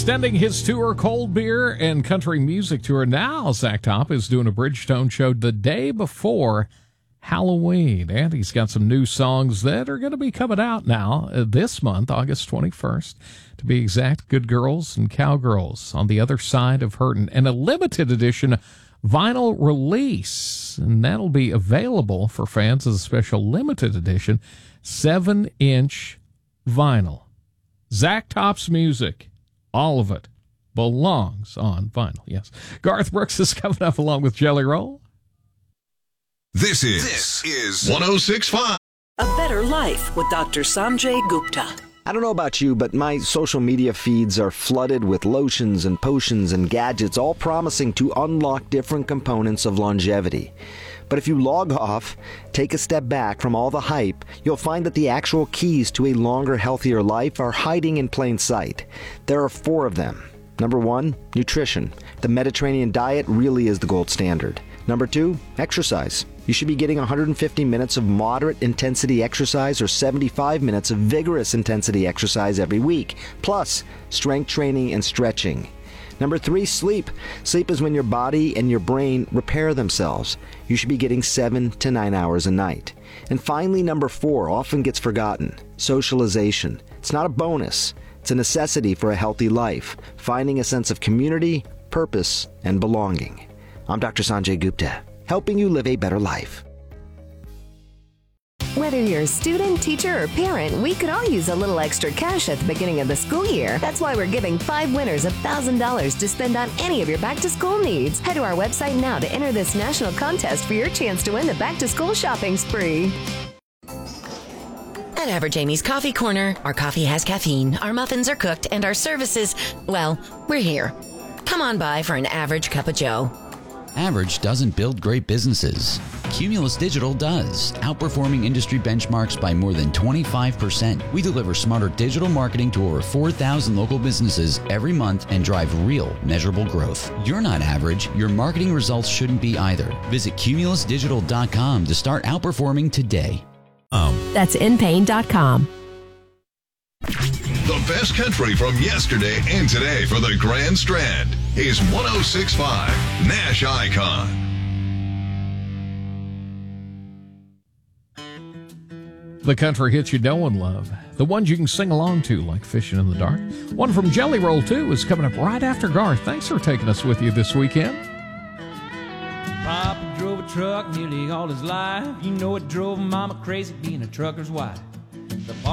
Extending his tour, Cold Beer and Country Music Tour. Now, Zach Top is doing a Bridgestone show the day before Halloween. And he's got some new songs that are going to be coming out now this month, August 21st. To be exact, Good Girls and Cowgirls on the Other Side of Hurtin'. And a limited edition vinyl release. And that'll be available for fans as a special limited edition 7-inch vinyl. Zach Top's music, all of it, belongs on vinyl. Yes. Garth Brooks is coming up along with Jelly Roll. This is 106.5. A Better Life with Dr. Sanjay Gupta. I don't know about you, but my social media feeds are flooded with lotions and potions and gadgets, all promising to unlock different components of longevity. But if you log off, take a step back from all the hype, you'll find that the actual keys to a longer, healthier life are hiding in plain sight. There are 4 of them. Number 1, nutrition. The Mediterranean diet really is the gold standard. Number 2, exercise. You should be getting 150 minutes of moderate intensity exercise or 75 minutes of vigorous intensity exercise every week, plus strength training and stretching. Number 3, sleep. Sleep is when your body and your brain repair themselves. You should be getting 7 to 9 hours a night. And finally, number 4 often gets forgotten. Socialization. It's not a bonus. It's a necessity for a healthy life. Finding a sense of community, purpose, and belonging. I'm Dr. Sanjay Gupta, helping you live a better life. Whether you're a student, teacher, or parent, we could all use a little extra cash at the beginning of the school year. That's why we're giving 5 winners $1,000 to spend on any of your back-to-school needs. Head to our website now to enter this national contest for your chance to win the back-to-school shopping spree. At Average Amy's Coffee Corner, our coffee has caffeine, our muffins are cooked, and our services, well, we're here. Come on by for an average cup of joe. Average doesn't build great businesses. Cumulus Digital does, outperforming industry benchmarks by more than 25%. We deliver smarter digital marketing to over 4,000 local businesses every month and drive real, measurable growth. You're not average. Your marketing results shouldn't be either. Visit cumulusdigital.com to start outperforming today. That's inpain.com. The best country from yesterday and today for the Grand Strand is 106.5 Nash Icon. The country hits you know and love. The ones you can sing along to, like Fishing in the Dark. One from Jelly Roll, too, is coming up right after Garth. Thanks for taking us with you this weekend. Papa drove a truck nearly all his life. You know it drove Mama crazy being a trucker's wife. The